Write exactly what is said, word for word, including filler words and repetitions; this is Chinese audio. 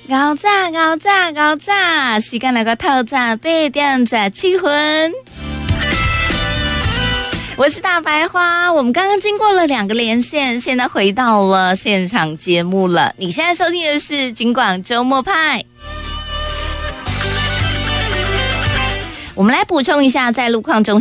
熬早熬早熬早，时间来到透早八点十七分。我是大白花，我们刚刚经过了两个连线，现在回到了现场节目了。你现在收听的是金广周末派。我们来补充一下，在路况中